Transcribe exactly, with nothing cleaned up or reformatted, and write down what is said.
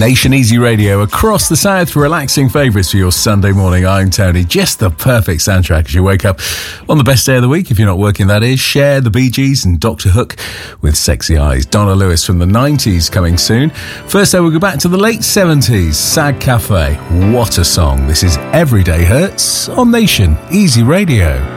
Nation Easy Radio across the South, relaxing favourites for your Sunday morning. I'm Tony. Just the perfect soundtrack as you wake up on the best day of the week, if you're not working, that is. Cher, the Bee Gees and Doctor Hook with Sexy Eyes. Donna Lewis from the nineties coming soon. First, though, we'll go back to the late seventies. Sag Cafe. What a song. This is Everyday Hurts on Nation Easy Radio.